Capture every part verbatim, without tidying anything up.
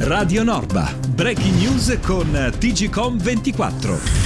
Radio Norba, breaking news con T G Com ventiquattro.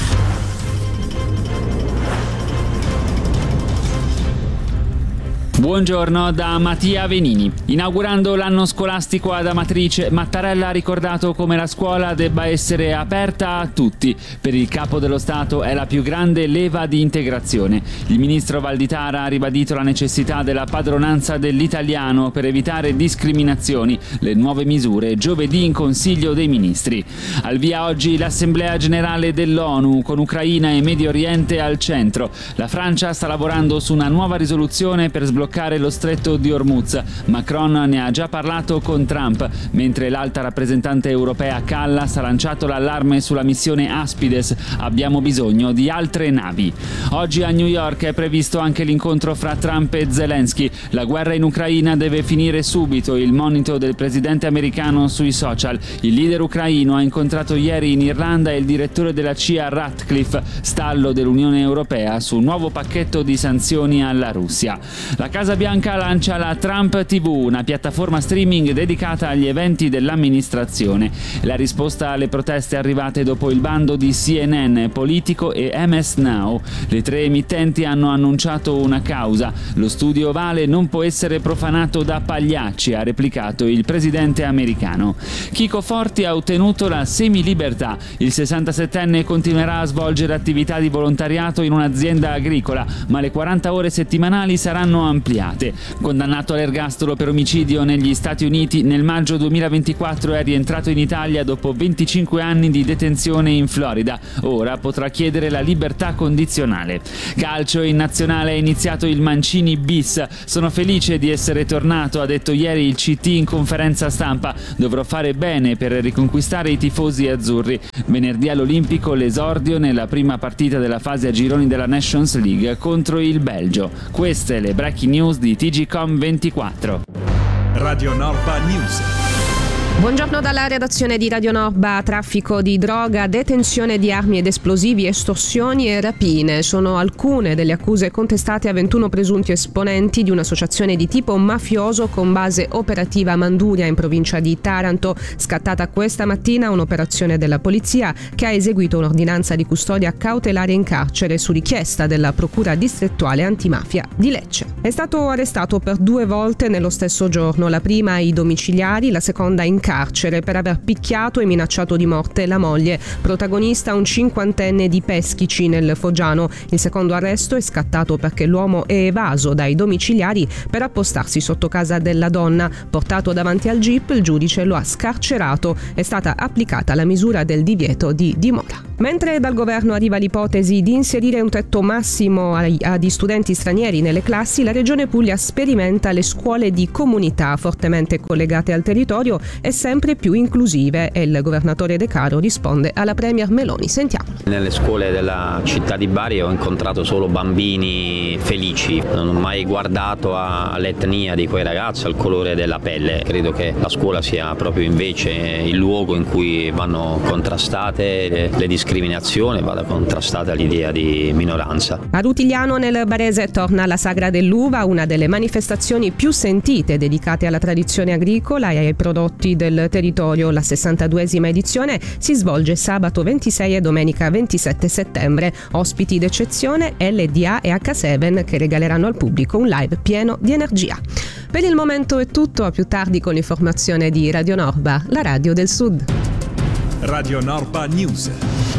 Buongiorno da Mattia Venini. Inaugurando l'anno scolastico ad Amatrice, Mattarella ha ricordato come la scuola debba essere aperta a tutti. Per il Capo dello Stato è la più grande leva di integrazione. Il ministro Valditara ha ribadito la necessità della padronanza dell'italiano per evitare discriminazioni. Le nuove misure giovedì in Consiglio dei Ministri. Al via oggi l'Assemblea Generale dell'ONU con Ucraina e Medio Oriente al centro. La Francia sta lavorando su una nuova risoluzione per sbloccare lo stretto di Hormuz. Macron ne ha già parlato con Trump, mentre l'alta rappresentante europea Callas ha lanciato l'allarme sulla missione Aspides. Abbiamo bisogno di altre navi. Oggi a New York è previsto anche l'incontro fra Trump e Zelensky. La guerra in Ucraina deve finire subito, il monito del presidente americano sui social. Il leader ucraino ha incontrato ieri in Irlanda il direttore della C I A Ratcliffe, stallo dell'Unione Europea su un nuovo pacchetto di sanzioni alla Russia. La Casa Bianca lancia la Trump T V, una piattaforma streaming dedicata agli eventi dell'amministrazione. La risposta alle proteste arrivate dopo il bando di C N N, Politico e M S Now. Le tre emittenti hanno annunciato una causa. Lo studio ovale non può essere profanato da pagliacci, ha replicato il presidente americano. Chico Forti ha ottenuto la semilibertà. Il sessantasettenne continuerà a svolgere attività di volontariato in un'azienda agricola, ma le quaranta ore settimanali saranno ampliate. Condannato all'ergastolo per omicidio negli Stati Uniti, nel maggio duemilaventiquattro è rientrato in Italia dopo venticinque anni di detenzione in Florida. Ora potrà chiedere la libertà condizionale. Calcio, in nazionale è iniziato il Mancini bis. Sono felice di essere tornato, ha detto ieri il C T in conferenza stampa. Dovrò fare bene per riconquistare i tifosi azzurri. Venerdì all'Olimpico l'esordio nella prima partita della fase a gironi della Nations League contro il Belgio. Queste le breaking news di T G Com ventiquattro. Radio Norba News. Buongiorno dalla redazione di Radio Norba. Traffico di droga, detenzione di armi ed esplosivi, estorsioni e rapine sono alcune delle accuse contestate a ventuno presunti esponenti di un'associazione di tipo mafioso con base operativa a Manduria in provincia di Taranto. Scattata questa mattina un'operazione della polizia che ha eseguito un'ordinanza di custodia cautelare in carcere su richiesta della Procura distrettuale antimafia di Lecce. È stato arrestato per due volte nello stesso giorno, la prima ai domiciliari, la seconda in carcere per aver picchiato e minacciato di morte la moglie. Protagonista un cinquantenne di Peschici nel Foggiano. Il secondo arresto è scattato perché l'uomo è evaso dai domiciliari per appostarsi sotto casa della donna. Portato davanti al Jeep, il giudice lo ha scarcerato. È stata applicata la misura del divieto di dimora. Mentre dal governo arriva l'ipotesi di inserire un tetto massimo agli studenti stranieri nelle classi, la Regione Puglia sperimenta le scuole di comunità fortemente collegate al territorio e sempre più inclusive, e il governatore De Caro risponde alla premier Meloni. Sentiamo. Nelle scuole della città di Bari ho incontrato solo bambini felici, non ho mai guardato all'etnia di quei ragazzi, al colore della pelle. Credo che la scuola sia proprio invece il luogo in cui vanno contrastate le, le discriminazioni, vada contrastata l'idea di minoranza. A Rutigliano nel Barese torna la Sagra dell'Uva, una delle manifestazioni più sentite dedicate alla tradizione agricola e ai prodotti del territorio. La sessantaduesima edizione si svolge sabato ventisei e domenica ventisette settembre. Ospiti d'eccezione L D A e H sette che regaleranno al pubblico un live pieno di energia. Per il momento è tutto, a più tardi con l'informazione di Radio Norba, la radio del Sud. Radio Norba News.